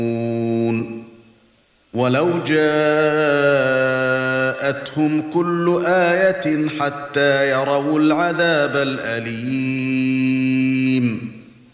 ولو جاءتهم كل آية حتى يروا العذاب الأليم